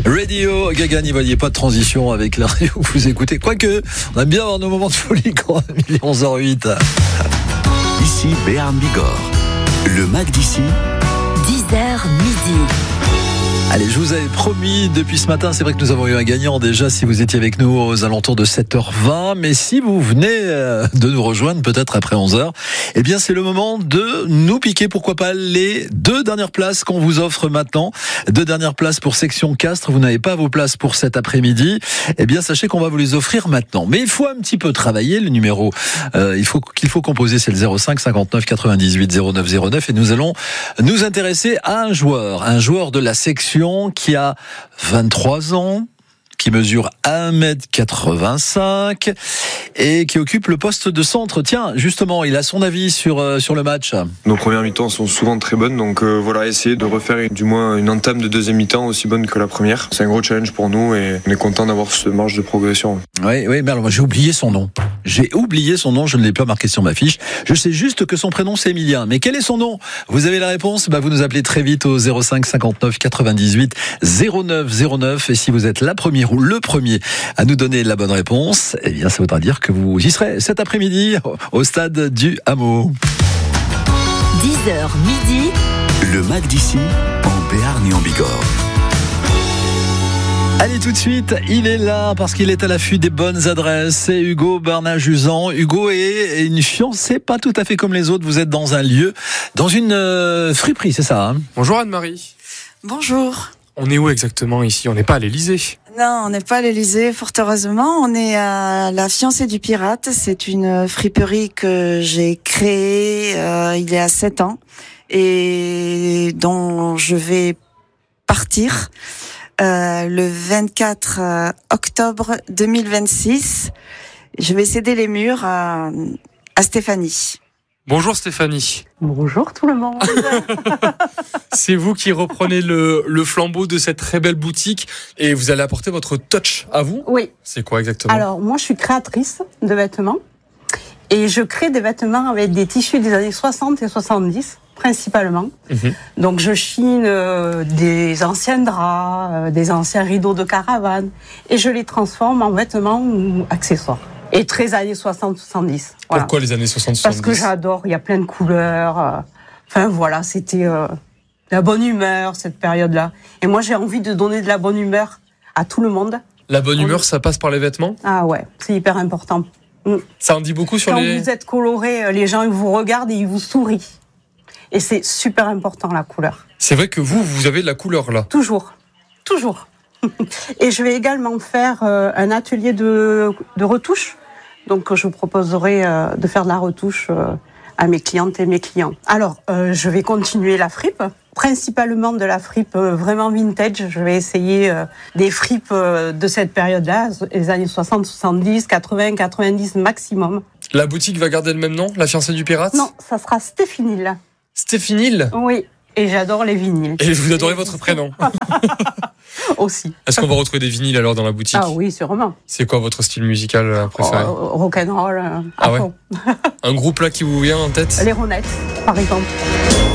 Radio Gaga, n'y voyez pas de transition avec la radio que vous écoutez. Quoique, on aime bien avoir nos moments de folie quand il est 11h08. Ici Béarn Bigorre. Le Mac d'ici. 10h midi. Allez, je vous avais promis depuis ce matin, c'est vrai que nous avons eu un gagnant déjà si vous étiez avec nous aux alentours de 7h20, mais si vous venez de nous rejoindre peut-être après 11h, eh bien c'est le moment de nous piquer, pourquoi pas, les 2 dernières places qu'on vous offre maintenant. 2 dernières places pour Section Castres, vous n'avez pas vos places pour cet après-midi, eh bien sachez qu'on va vous les offrir maintenant. Mais il faut un petit peu travailler, le numéro qu'il faut composer, c'est le 05 59 98 09 09, et nous allons nous intéresser à un joueur de la section qui a 23 ans, qui mesure 1m85 et qui occupe le poste de centre. Tiens, justement, il a son avis sur le match. Nos premières mi-temps sont souvent très bonnes, donc voilà, essayer de refaire du moins une entame de deuxième mi-temps aussi bonne que la première. C'est un gros challenge pour nous et on est content d'avoir ce marge de progression. Oui, mais alors moi j'ai oublié son nom. Je ne l'ai pas marqué sur ma fiche. Je sais juste que son prénom c'est Emilien. Mais quel est son nom ? Vous avez la réponse ? Vous nous appelez très vite au 05 59 98 09 09. Et si vous êtes la première ou le premier à nous donner la bonne réponse, eh bien ça voudra dire que vous y serez cet après-midi au stade du Hameau. 10h midi. Le Mac d'ici, en Béarn et en Bigorre. Allez, tout de suite, il est là parce qu'il est à l'affût des bonnes adresses. C'est Hugo Bernard-Jusan. Hugo est une fiancée pas tout à fait comme les autres. Vous êtes dans un lieu, dans une friperie, c'est ça, hein ? Bonjour Anne-Marie. Bonjour. On est où exactement ici ? On n'est pas à l'Elysée. Non, on n'est pas à l'Elysée, fort heureusement. On est à la Fiancée du Pirate. C'est une friperie que j'ai créée il y a 7 ans et dont je vais partir le 24 octobre 2026. Je vais céder les murs à Stéphanie. Bonjour Stéphanie. Bonjour tout le monde. C'est vous qui reprenez le flambeau de cette très belle boutique et vous allez apporter votre touch à vous ? Oui. C'est quoi exactement ? Alors moi je suis créatrice de vêtements et je crée des vêtements avec des tissus des années 60 et 70 principalement. Donc je chine des anciens draps, des anciens rideaux de caravane et je les transforme en vêtements ou accessoires. Et très années 60-70. Voilà. Pourquoi les années 60-70 ? Parce que j'adore, il y a plein de couleurs. Enfin voilà, c'était la bonne humeur cette période-là. Et moi j'ai envie de donner de la bonne humeur à tout le monde. La bonne humeur, ça passe par les vêtements ? Ah ouais, c'est hyper important. Ça en dit beaucoup sur Quand les... vous êtes coloré, les gens ils vous regardent et ils vous sourient. Et c'est super important la couleur. C'est vrai que vous avez de la couleur là. Toujours. Et je vais également faire un atelier de retouche. Donc je vous proposerai de faire de la retouche à mes clientes et mes clients. Alors je vais continuer la fripe, principalement de la fripe vraiment vintage. Je vais essayer des fripes de cette période-là, les années 60, 70, 80, 90 maximum. La boutique va garder le même nom, la Fiancée du Pirate ? Non, ça sera Stéphinil. Stéphinil ? Oui, et j'adore les vinyles. Et vous adorez votre prénom. Aussi. Est-ce qu'on va retrouver des vinyles alors dans la boutique ? Ah oui, sûrement. C'est quoi votre style musical préféré ? Rock'n'roll. Ah ouais. Un groupe là qui vous vient en tête ? Les Ronettes, par exemple.